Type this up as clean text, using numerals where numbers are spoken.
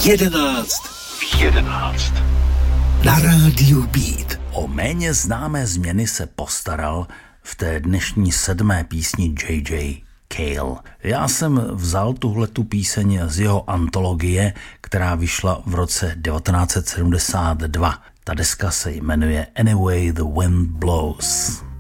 11. Na rádiu Beat. O méně známé změny se postaral v té dnešní 7. písni J.J. Cale. Já jsem vzal tuhletu píseň z jeho antologie, která vyšla v roce 1972. Ta deska se jmenuje Anyway the Wind Blows.